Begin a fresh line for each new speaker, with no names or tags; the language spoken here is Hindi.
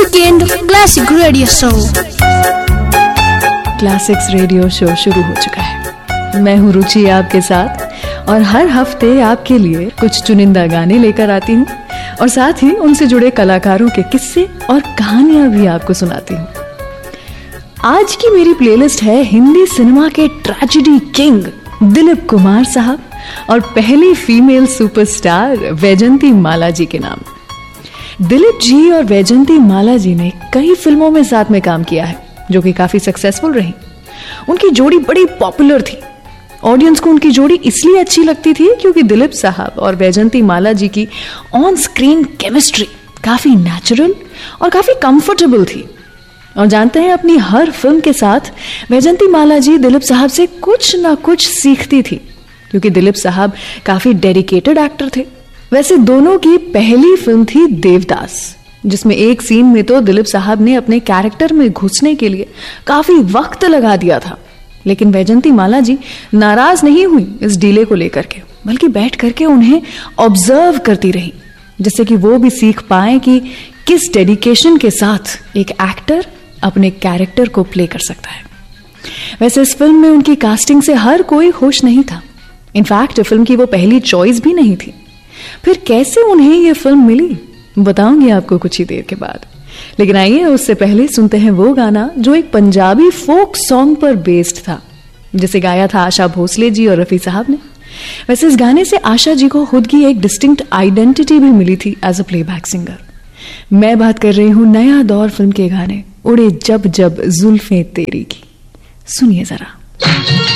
Weekend classic radio show.
Classics radio show शुरू हो चुका है। मैं हूँ रुचि आपके साथ और हर हफ्ते आपके लिए कुछ चुनिंदा गाने लेकर आती हूँ और साथ ही उनसे जुड़े कलाकारों के किस्से और कहानियां भी आपको सुनाती हूँ। आज की मेरी प्लेलिस्ट है हिंदी सिनेमा के ट्रेजेडी किंग दिलीप कुमार साहब और पहली फीमेल सुपरस्टार वैजंती माला जी के नाम। दिलीप जी और वैजंती माला जी ने कई फिल्मों में साथ में काम किया है जो कि काफी सक्सेसफुल रही। उनकी जोड़ी बड़ी पॉपुलर थी। ऑडियंस को उनकी जोड़ी इसलिए अच्छी लगती थी क्योंकि दिलीप साहब और वैजंती माला जी की ऑन स्क्रीन केमिस्ट्री काफी नेचुरल और काफी कंफर्टेबल थी। और जानते हैं, अपनी हर फिल्म के साथ वैजंती माला जी दिलीप साहब से कुछ ना कुछ सीखती थी क्योंकि दिलीप साहब काफी डेडिकेटेड एक्टर थे। वैसे दोनों की पहली फिल्म थी देवदास, जिसमें एक सीन में तो दिलीप साहब ने अपने कैरेक्टर में घुसने के लिए काफी वक्त लगा दिया था, लेकिन वैजंती माला जी नाराज नहीं हुई इस डीले को लेकर के, बल्कि बैठ करके उन्हें ऑब्जर्व करती रही, जिससे कि वो भी सीख पाए कि किस डेडिकेशन के साथ एक एक्टर अपने कैरेक्टर को प्ले कर सकता है। वैसे इस फिल्म में उनकी कास्टिंग से हर कोई खुश नहीं था। इनफैक्ट फिल्म की वो पहली चॉइस भी नहीं थी। फिर कैसे उन्हें ये फिल्म मिली बताऊंगी आपको कुछ ही देर के बाद। लेकिन आइए उससे पहले सुनते हैं वो गाना जो एक पंजाबी फोक सॉन्ग पर बेस्ड था, जिसे गाया था आशा भोसले जी और रफी साहब ने। वैसे इस गाने से आशा जी को खुद की एक डिस्टिंक्ट आइडेंटिटी भी मिली थी एज अ प्लेबैक सिंगर। मैं बात कर रही हूं नया दौर फिल्म के गाने उड़े जब जब जुल्फें तेरी की। सुनिए जरा।